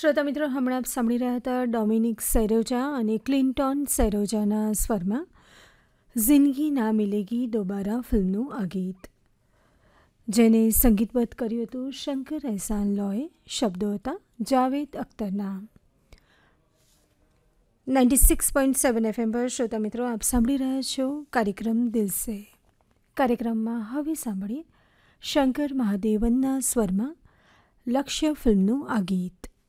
શ્રોતા મિત્રો, હમણાં આપ સાંભળી રહ્યા હતા ડોમિનિક સૈરોજા અને ક્લિન્ટોન સૈરોજાના સ્વરમાં જિંદગી ના મિલેગી દોબારા ફિલ્મનું આ ગીત, જેને સંગીતબદ્ધ કર્યું હતું શંકર એહસાન લોએ. શબ્દો હતા જાવેદ અખ્તરના. 96.7 FM પર શ્રોતા મિત્રો આપ સાંભળી રહ્યા છો કાર્યક્રમ દિલ સે. કાર્યક્રમમાં હવે સાંભળીએ શંકર મહાદેવનના સ્વરમાં લક્ષ્ય ફિલ્મનું આ ગીત.